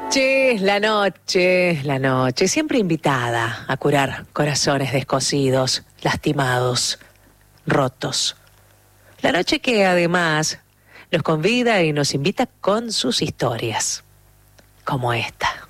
la noche, siempre invitada a curar corazones descosidos, lastimados, rotos. La noche que además nos convida y nos invita con sus historias, como esta.